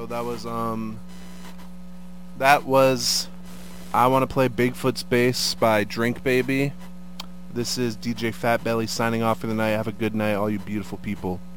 So that was I Want to Play Bigfoot Space by Drink Baby. This is DJ Fat Belly signing off for the night. Have a good night, all you beautiful people.